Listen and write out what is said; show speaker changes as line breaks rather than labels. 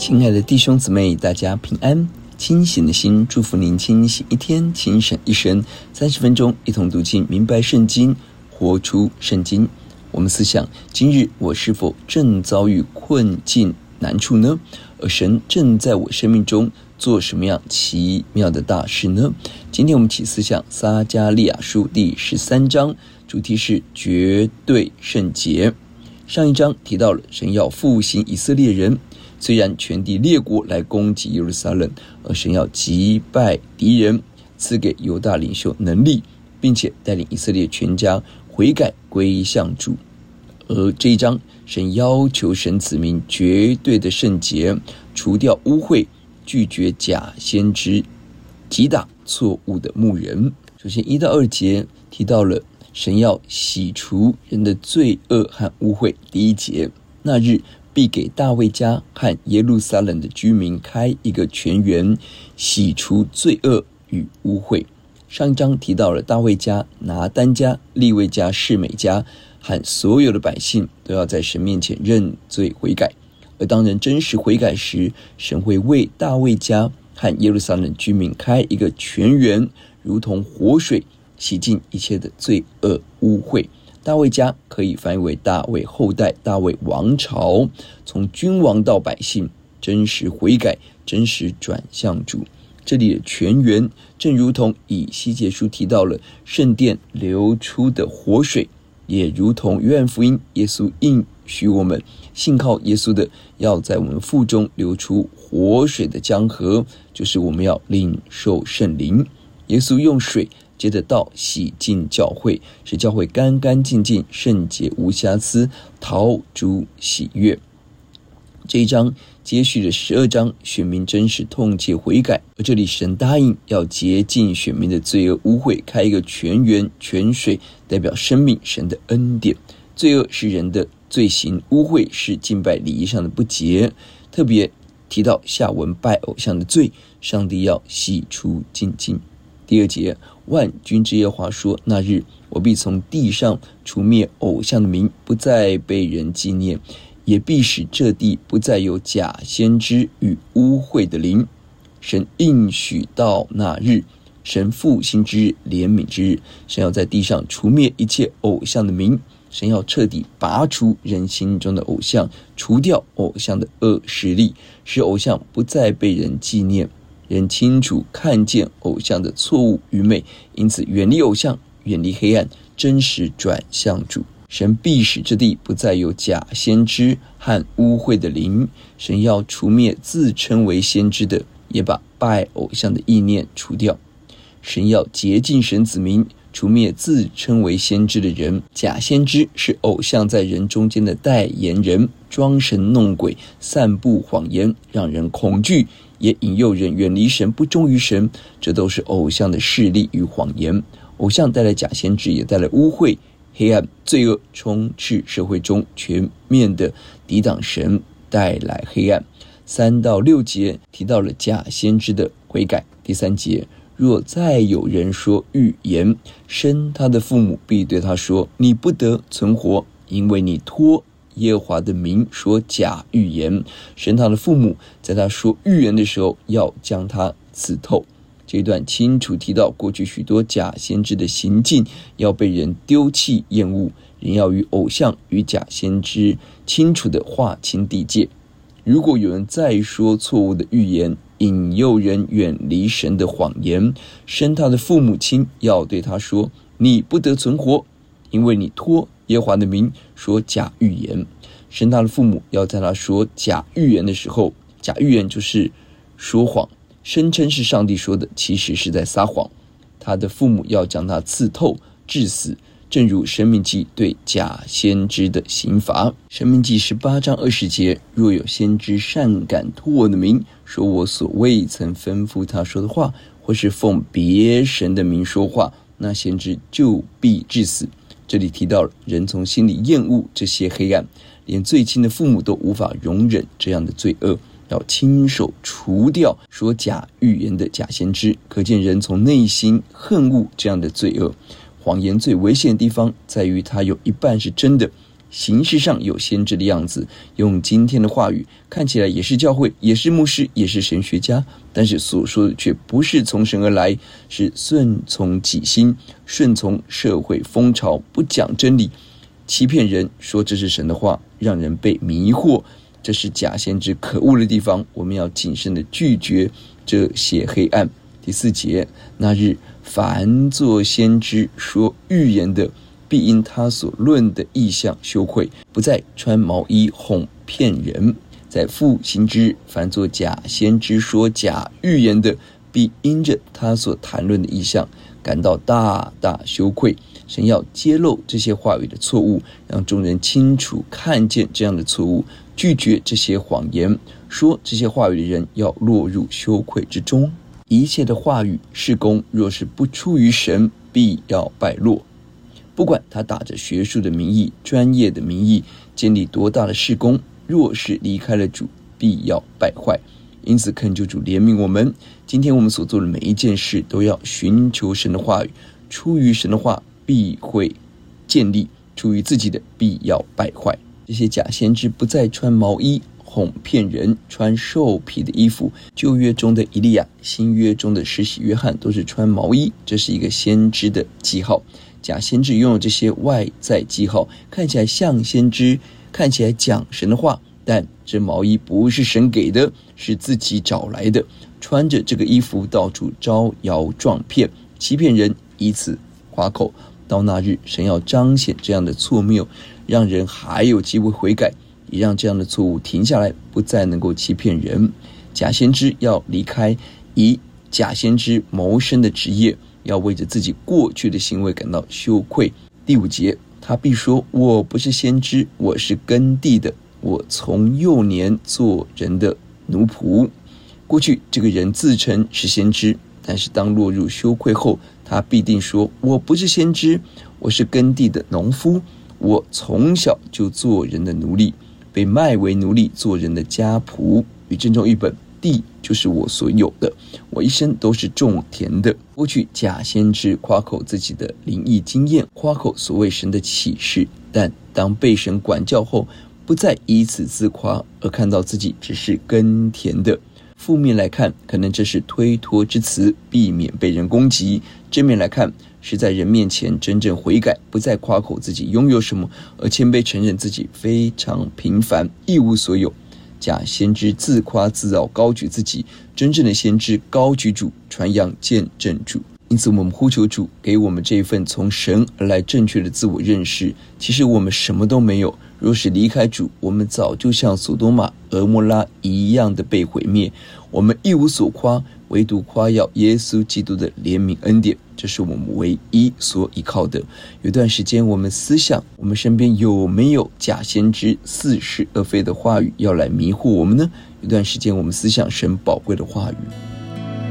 亲爱的弟兄姊妹，大家平安。清醒的心祝福您清醒一天，清醒一生。30分钟一同读经，明白圣经，活出圣经。我们思想，今日我是否正遭遇困境难处呢？而神正在我生命中做什么样奇妙的大事呢？今天我们起思想撒迦利亚书第13章，主题是绝对圣洁。上一章提到了神要复兴以色列人，虽然全地列国来攻击耶路撒冷，而神要击败敌人，赐给犹大领袖能力，并且带领以色列全家悔改归向主。而这一章，神要求神子民绝对的圣洁，除掉污秽，拒绝假先知，击打错误的牧人。首先1到2节提到了神要洗除人的罪恶和污秽。第1节，那日必给大卫家和耶路撒冷的居民开一个泉源，洗除罪恶与污秽。上一章提到了大卫家、拿单家、利未家、示每家和所有的百姓都要在神面前认罪悔改。而当人真实悔改时，神会为大卫家和耶路撒冷居民开一个泉源，如同活水，洗净一切的罪恶污秽。大卫家可以翻译为大卫后代、大卫王朝，从君王到百姓真实悔改，真实转向主。这里的泉源正如同以西结书提到了圣殿流出的活水，也如同约翰福音耶稣应许我们信靠耶稣的要在我们腹中流出活水的江河，就是我们要领受圣灵。耶稣用水接着道洗净教会，使教会干干净净、圣洁无瑕疵，讨主喜悦。这一章接续了12章，选民真实痛切悔改，而这里神答应要洁净选民的罪恶污秽，开一个泉源，泉水代表生命，神的恩典。罪恶是人的罪行，污秽是敬拜礼仪上的不洁，特别提到下文拜偶像的罪，上帝要洗除净尽。第2节，万军之耶和华说，那日我必从地上除灭偶像的名，不再被人纪念，也必使这地不再有假先知与污秽的灵。神应许到那日，神复兴之日，怜悯之日，神要在地上除灭一切偶像的名。神要彻底拔除人心中的偶像，除掉偶像的恶势力，使偶像不再被人纪念，人清楚看见偶像的错误愚昧，因此远离偶像，远离黑暗，真实转向主。神必使这地不再有假先知和污秽的灵。神要除灭自称为先知的，也把拜偶像的意念除掉。神要洁净神子民，除灭自称为先知的人。假先知是偶像在人中间的代言人，装神弄鬼，散布谎言，让人恐惧，也引诱人远离神，不忠于神。这都是偶像的势力与谎言。偶像带来假先知，也带来污秽、黑暗、罪恶，充斥社会中，全面的抵挡神，带来黑暗。3到6节提到了假先知的悔改。第3节，若再有人说预言，生他的父母必对他说，你不得存活，因为你托耶和华的名说假预言。生他的父母在他说预言的时候，要将他刺透。这一段清楚提到过去许多假先知的行径要被人丢弃厌恶，人要与偶像与假先知清楚地划清地界。如果有人再说错误的预言，引诱人远离神的谎言，生他的父母亲要对他说，你不得存活，因为你托耶和华的名说假预言。生他的父母要在他说假预言的时候，假预言就是说谎，声称是上帝说的，其实是在撒谎。他的父母要将他刺透致死，正如申命记对假先知的刑罚。申命记18章20节，若有先知擅敢托我的名，说我所未曾吩咐他说的话，或是奉别神的名说话，那先知就必致死。这里提到了人从心里厌恶这些黑暗，连最亲的父母都无法容忍这样的罪恶，要亲手除掉说假预言的假先知。可见人从内心恨恶这样的罪恶。谎言最危险的地方在于它有一半是真的， 形式上有先知的样子，用今天的话语看起来也是教会，也是牧师，也是神学家，但是所说的却不是从神而来，是顺从己心，顺从社会风潮，不讲真理，欺骗人，说这是神的话，让人被迷惑。这是假先知可恶的地方，我们要谨慎的拒绝这些黑暗。第4节，那日凡作先知说预言的，必因他所论的异象羞愧，不再穿毛衣哄骗人。在复兴之日，凡作假先知说假预言的，必因着他所谈论的异象感到大大羞愧。神要揭露这些话语的错误，让众人清楚看见这样的错误，拒绝这些谎言，说这些话语的人要落入羞愧之中。一切的话语事工，若是不出于神，必要败落。不管他打着学术的名义、专业的名义，建立多大的事工，若是离开了主，必要败坏。因此恳求主怜悯我们，今天我们所做的每一件事，都要寻求神的话语，出于神的话必会建立，出于自己的必要败坏。这些假先知不再穿毛衣哄骗人，穿兽皮的衣服。旧约中的以利亚，新约中的施洗约翰都是穿毛衣，这是一个先知的记号。假先知拥有这些外在记号，看起来像先知，看起来讲神的话，但这毛衣不是神给的，是自己找来的。穿着这个衣服到处招摇撞骗，欺骗人，以此夸口。到那日，神要彰显这样的错谬，让人还有机会悔改，也让这样的错误停下来，不再能够欺骗人。假先知要离开以假先知谋生的职业，要为着自己过去的行为感到羞愧。第5节，他必说，我不是先知，我是耕地的，我从幼年做人的奴仆。过去这个人自称是先知，但是当落入羞愧后，他必定说，我不是先知，我是耕地的农夫，我从小就做人的奴隶，被卖为奴隶，做人的家仆。与正中一本，地就是我所有的，我一生都是种田的。过去假先知夸口自己的灵异经验，夸口所谓神的启示，但当被神管教后，不再以此自夸，而看到自己只是耕田的。负面来看，可能这是推脱之词，避免被人攻击；正面来看，是在人面前真正悔改，不再夸口自己拥有什么，而谦卑承认自己非常平凡，一无所有。假先知自夸自傲，高举自己；真正的先知高举主，传扬见证主。因此我们呼求主给我们这一份从神而来正确的自我认识。其实我们什么都没有，若是离开主，我们早就像索多玛、俄摩拉一样的被毁灭。我们一无所夸，唯独夸耀耶稣基督的怜悯恩典，这是我们唯一所依靠的。有段时间我们思想，我们身边有没有假先知似是而非的话语要来迷惑我们呢？有段时间我们思想神宝贵的话语。